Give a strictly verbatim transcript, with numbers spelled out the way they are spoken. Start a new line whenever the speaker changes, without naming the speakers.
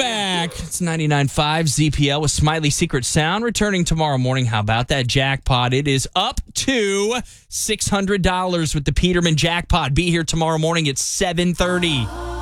back. It's ninety-nine point five Z P L with Smiley Secret Sound returning tomorrow morning. How about that jackpot? It is up to six hundred dollars with the Peterman jackpot. Be here tomorrow morning at seven thirty.